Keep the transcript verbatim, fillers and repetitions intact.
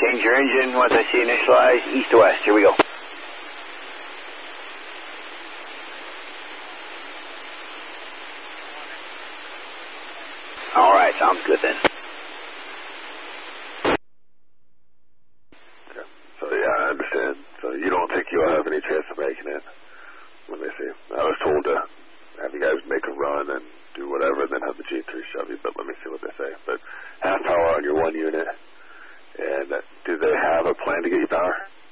Change your engine once I see initialize, east to west. Here we go. All right, sounds good then. Okay. So, yeah, I understand. So you don't think you'll have any chance of making it? Let me see. I was told to have you guys make a run and do whatever and then have the G three shove you, but let me see what they say. But half power on your one unit. And do they have a plan to get you power?